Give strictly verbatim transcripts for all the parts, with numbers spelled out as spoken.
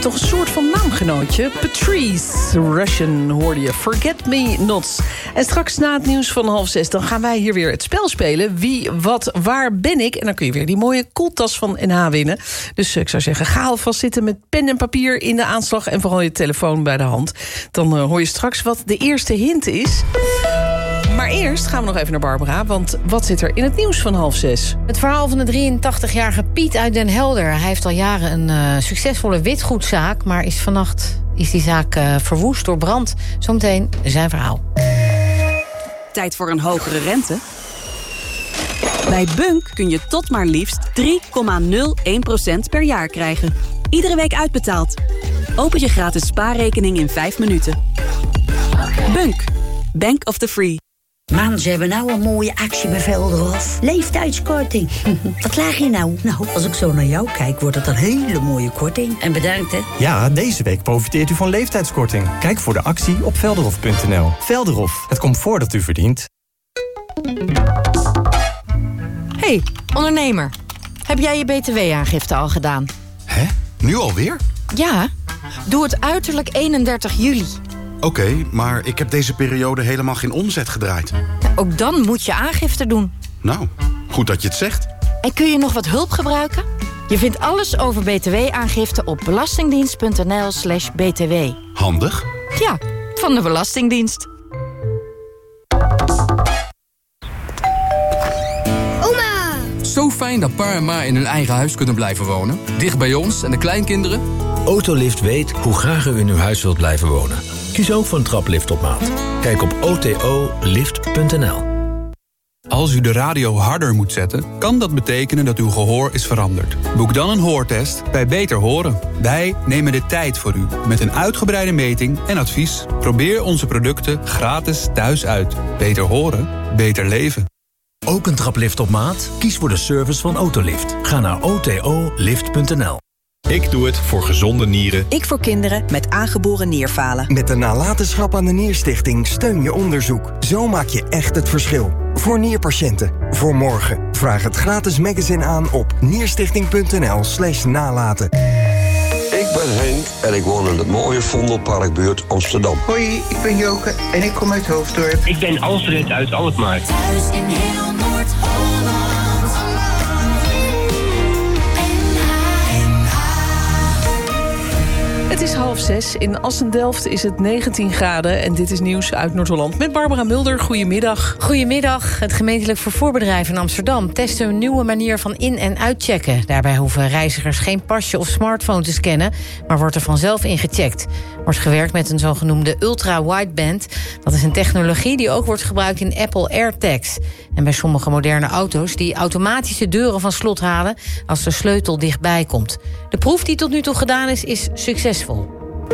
toch een soort van naamgenootje. Patrice Russian hoorde je. Forget Me Nots. En straks na het nieuws van half zes... dan gaan wij hier weer het spel spelen. Wie, wat, waar ben ik? En dan kun je weer die mooie koeltas van N H winnen. Dus ik zou zeggen, ga alvast zitten met pen en papier in de aanslag... en vooral je telefoon bij de hand. Dan uh, hoor je straks wat de eerste hint is... Maar eerst gaan we nog even naar Barbara, want wat zit er in het nieuws van half zes? Het verhaal van de drieëntachtigjarige Piet uit Den Helder. Hij heeft al jaren een uh, succesvolle witgoedzaak... maar is vannacht is die zaak uh, verwoest door brand. Zometeen zijn verhaal. Tijd voor een hogere rente? Bij Bunk kun je tot maar liefst drie komma nul één procent per jaar krijgen. Iedere week uitbetaald. Open je gratis spaarrekening in vijf minuten. Bunk. Bank of the Free. Man, ze hebben nou een mooie actie bij Velderhof. Leeftijdskorting. Wat laag je nou? Nou, als ik zo naar jou kijk, wordt het een hele mooie korting. En bedankt, hè? Ja, deze week profiteert u van leeftijdskorting. Kijk voor de actie op velderhof punt n l. Velderhof, het comfort dat u verdient. Hey, ondernemer. Heb jij je B T W-aangifte al gedaan? Hè? Nu alweer? Ja, doe het uiterlijk eenendertig juli. Oké, okay, maar ik heb deze periode helemaal geen omzet gedraaid. Ook dan moet je aangifte doen. Nou, goed dat je het zegt. En kun je nog wat hulp gebruiken? Je vindt alles over B T W-aangifte op belastingdienst punt n l slash b t w. Handig? Ja, van de Belastingdienst. Oma! Zo fijn dat pa en ma in hun eigen huis kunnen blijven wonen. Dicht bij ons en de kleinkinderen. Autolift weet hoe graag u in uw huis wilt blijven wonen. Kies ook voor een traplift op maat. Kijk op o t o lift punt n l. Als u de radio harder moet zetten, kan dat betekenen dat uw gehoor is veranderd. Boek dan een hoortest bij Beter Horen. Wij nemen de tijd voor u met een uitgebreide meting en advies. Probeer onze producten gratis thuis uit. Beter horen, beter leven. Ook een traplift op maat? Kies voor de service van Autolift. Ga naar o t o lift punt n l. Ik doe het voor gezonde nieren. Ik voor kinderen met aangeboren nierfalen. Met de nalatenschap aan de Nierstichting steun je onderzoek. Zo maak je echt het verschil. Voor nierpatiënten. Voor morgen. Vraag het gratis magazine aan op nierstichting punt n l slash nalaten. Ik ben Henk en ik woon in het mooie Vondelparkbuurt Amsterdam. Hoi, ik ben Joke en ik kom uit Hoofddorp. Ik ben Alfred uit Alkmaar. Thuis in heel Noord-Holland. Het is half zes. In Assendelft is het negentien graden. En dit is nieuws uit Noord-Holland met Barbara Mulder. Goedemiddag. Goedemiddag. Het gemeentelijk vervoerbedrijf in Amsterdam test een nieuwe manier van in- en uitchecken. Daarbij hoeven reizigers geen pasje of smartphone te scannen, maar wordt er vanzelf in gecheckt. Wordt gewerkt met een zogenoemde ultra-wideband. Dat is een technologie die ook wordt gebruikt in Apple AirTags. En bij sommige moderne auto's die automatische deuren van slot halen als de sleutel dichtbij komt. De proef die tot nu toe gedaan is, is succesvol.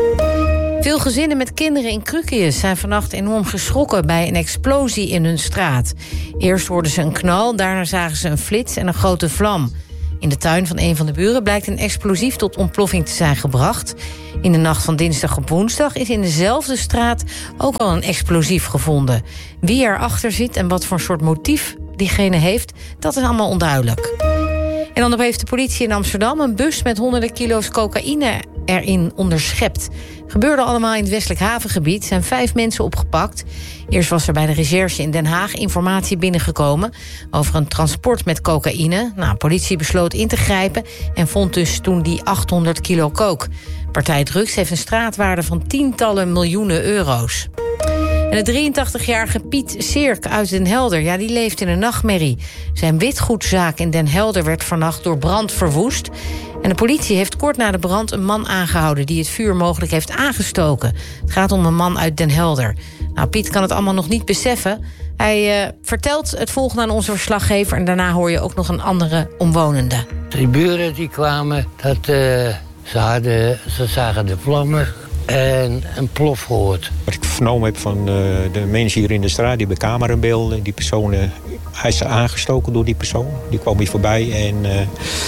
Veel gezinnen met kinderen in Krukius zijn vannacht enorm geschrokken bij een explosie in hun straat. Eerst hoorden ze een knal, daarna zagen ze een flits en een grote vlam. In de tuin van een van de buren blijkt een explosief tot ontploffing te zijn gebracht. In de nacht van dinsdag op woensdag is in dezelfde straat ook al een explosief gevonden. Wie erachter zit en wat voor soort motief diegene heeft, dat is allemaal onduidelijk. En dan heeft de politie in Amsterdam een bus met honderden kilo's cocaïne erin onderschept. Gebeurde allemaal in het westelijk havengebied. Zijn vijf mensen opgepakt. Eerst was er bij de recherche in Den Haag informatie binnengekomen over een transport met cocaïne. Nou, politie besloot in te grijpen en vond dus toen die achthonderd kilo coke. Partij Drugs heeft een straatwaarde van tientallen miljoenen euro's. En de drieëntachtigjarige Piet Seerk uit Den Helder, ja, die leeft in een nachtmerrie. Zijn witgoedzaak in Den Helder werd vannacht door brand verwoest. En de politie heeft kort na de brand een man aangehouden die het vuur mogelijk heeft aangestoken. Het gaat om een man uit Den Helder. Nou, Piet kan het allemaal nog niet beseffen. Hij uh, vertelt het volgende aan onze verslaggever en daarna hoor je ook nog een andere omwonende. Die buren die kwamen, dat, uh, ze, hadden, ze zagen de vlammen en een plof gehoord. Wat ik vernomen heb van de, de mensen hier in de straat, die hebben camerabeelden. Die persoon, hij is aangestoken door die persoon. Die kwam hier voorbij en uh,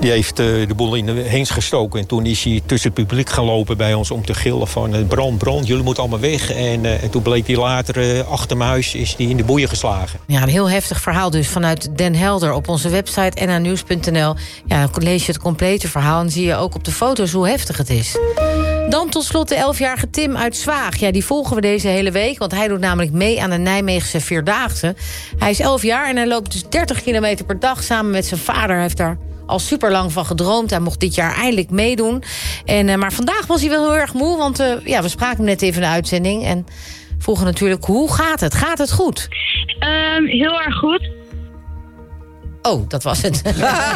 Die heeft uh, de boel in de heens gestoken. En toen is hij tussen het publiek gaan lopen bij ons om te gillen van... Uh, brand, brand, jullie moeten allemaal weg. En, uh, en toen bleek hij later uh, achter mijn huis is die in de boeien geslagen. Ja, een heel heftig verhaal dus vanuit Den Helder. Op onze website n h nieuws punt n l ja, dan lees je het complete verhaal... en zie je ook op de foto's hoe heftig het is. Dan tot slot de elfjarige Tim uit Zwaag. Ja, die volgen we deze hele week, want hij doet namelijk mee aan de Nijmeegse Vierdaagse. Hij is elf jaar en hij loopt dus dertig kilometer per dag samen met zijn vader. Hij heeft daar al super lang van gedroomd. Hij mocht dit jaar eindelijk meedoen. En, uh, maar vandaag was hij wel heel erg moe, want uh, ja, we spraken hem net even in de uitzending. En vroegen natuurlijk, hoe gaat het? Gaat het goed? Um, heel erg goed. Oh, dat was het.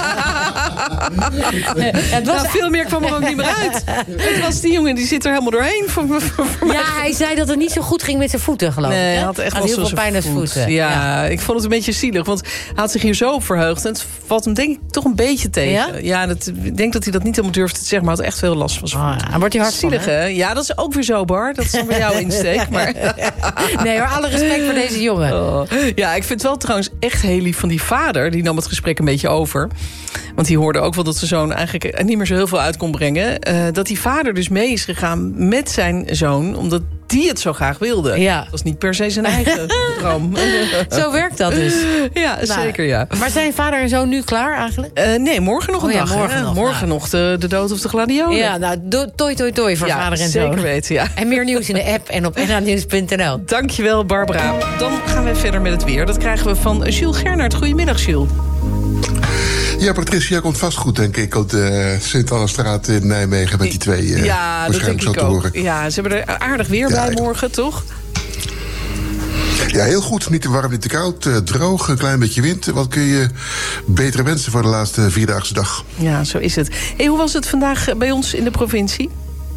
het was... nou, veel meer kwam er ook niet meer uit. Het was die jongen, die zit er helemaal doorheen. Voor, voor, voor ja, hij zei dat het niet zo goed ging met zijn voeten, geloof ik. Nee, hij had echt had wel heel veel pijn aan zijn voeten. Ja, ja, ik vond het een beetje zielig. Want hij had zich hier zo op verheugd. En het valt hem denk ik toch een beetje tegen. Ja, ja dat, ik denk dat hij dat niet helemaal durfde te zeggen. Maar hij had echt veel last van zijn voeten. Oh, ja. Wordt hij hard zielig, van, hè? hè? Ja, dat is ook weer zo, Bar. Dat is dan bij jou insteek. Maar... nee, hoor, alle respect voor deze jongen. Oh. Ja, ik vind het wel trouwens echt heel lief van die vader. Die nam het gesprek een beetje over. Want die hoorde ook wel dat zijn zoon eigenlijk niet meer zo heel veel uit kon brengen. Uh, dat die vader dus mee is gegaan met zijn zoon, omdat die het zo graag wilde. Ja. Dat was niet per se zijn eigen droom. Zo werkt dat dus. Ja, nou, zeker ja. Maar zijn vader en zoon nu klaar eigenlijk? Uh, nee, morgen nog een oh, ja, dag. Morgen, nog, morgen nou. nog de, de dood of de gladiolen. Ja, nou, do, toi toi toi voor ja, vader en zeker zoon. weten, ja. En meer nieuws in de app en op n h nieuws punt n l. Dankjewel, Barbara. Dan gaan we verder met het weer. Dat krijgen we van Jules Gernaert. Goedemiddag, Jules. Ja, Patricia komt vast goed, denk ik, op de Sint-Annestraat in Nijmegen met die twee. Uh, ja, dat denk ik ook. Ja, ze hebben er aardig weer ja, bij morgen, toch? Ja, heel goed. Niet te warm, niet te koud. Uh, droog, een klein beetje wind. Wat kun je beter wensen voor de laatste vierdaagse dag? Ja, zo is het. Hey, hoe was het vandaag bij ons in de provincie?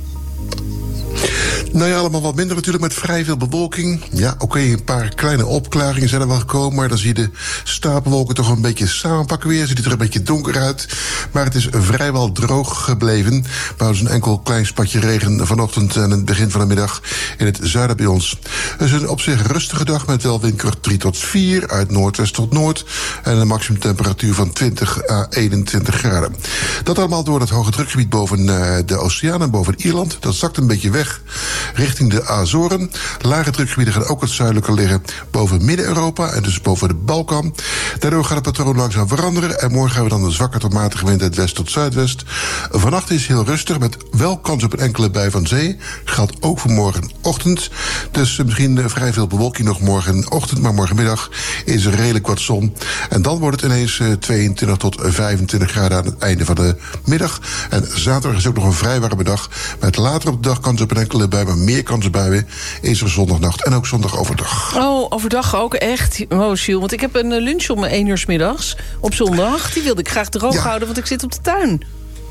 Nou ja, allemaal wat minder natuurlijk met vrij veel bewolking. Ja, oké, okay, een paar kleine opklaringen zijn er wel gekomen, maar dan zie je de stapelwolken toch een beetje samenpakken weer. Ziet het er een beetje donker uit. Maar het is vrijwel droog gebleven. Maar er is een enkel klein spatje regen vanochtend en het begin van de middag in het zuiden bij ons. Het is een op zich rustige dag met wel windkracht drie tot vier, uit noordwest tot noord. En een maximumtemperatuur van twintig à eenentwintig graden. Dat allemaal door het hoge drukgebied boven de oceaan en boven Ierland. Dat zakt een beetje weg richting de Azoren. Lage drukgebieden gaan ook wat zuidelijker liggen boven Midden-Europa en dus boven de Balkan. Daardoor gaat het patroon langzaam veranderen en morgen hebben we dan een zwakke tot matige wind uit west tot zuidwest. Vannacht is heel rustig met wel kans op een enkele bui van zee. Geldt ook voor morgenochtend. Dus misschien vrij veel bewolking nog morgenochtend, maar morgenmiddag is er redelijk wat zon. En dan wordt het ineens tweeëntwintig tot vijfentwintig graden aan het einde van de middag. En zaterdag is ook nog een vrij warme dag met later op de dag kans op een enkele bui, maar meer kans op buien is er zondagnacht en ook zondag overdag. Oh, overdag ook echt? Oh, Jules, want ik heb een lunch om één uur 's middags op zondag. Die wilde ik graag droog ja. houden, want ik zit op de tuin.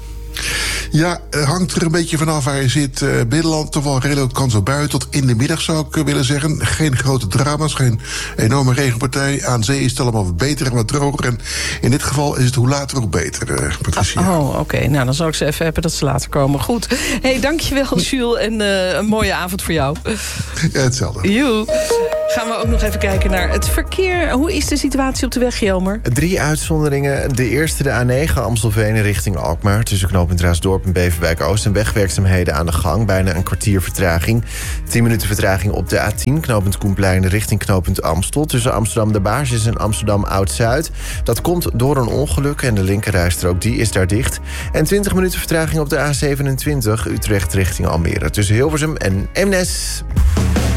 Ja, het hangt er een beetje vanaf waar je zit. Uh, Binnenland toch wel redelijk kans op buien. Tot in de middag zou ik willen zeggen. Geen grote drama's, geen enorme regenpartij. Aan zee is het allemaal wat beter en wat droger. En in dit geval is het hoe later ook beter, uh, Patricia. Oh, oké. Okay. Nou, dan zal ik ze even hebben dat ze later komen. Goed. Hey, dankjewel, Jules. En uh, een mooie avond voor jou. Ja, hetzelfde. Joe. Gaan we ook nog even kijken naar het verkeer. Hoe is de situatie op de weg, Jelmer? Drie uitzonderingen. De eerste, de A negen Amstelveen richting Alkmaar. Tussen knooppunt Raasdorp en Beverwijk Oost. En wegwerkzaamheden aan de gang. Bijna een kwartier vertraging. tien minuten vertraging op de A tien. Knooppunt Koenplein richting knooppunt Amstel. Tussen Amsterdam de Baarsjes en Amsterdam Oud-Zuid. Dat komt door een ongeluk en de linkerrijstrook die is daar dicht. En twintig minuten vertraging op de A zevenentwintig. Utrecht richting Almere. Tussen Hilversum en Eemnes.